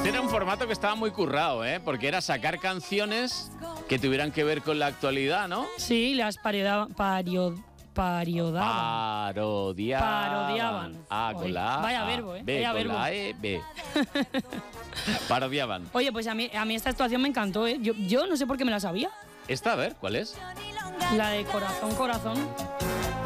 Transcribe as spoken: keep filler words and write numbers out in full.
Este era un formato que estaba muy currado, ¿eh? Porque era sacar canciones que tuvieran que ver con la actualidad, ¿no? Sí, las pariodaban. Pario, pariodaban. Parodiaban. Parodiaban. A con la A. Vaya verbo, ¿eh? B Vaya con verbo. la E, B. Parodiaban. Oye, pues a mí, a mí esta actuación me encantó, ¿eh? Yo, yo no sé por qué me la sabía. Esta, a ver, ¿cuál es? La de Corazón, Corazón.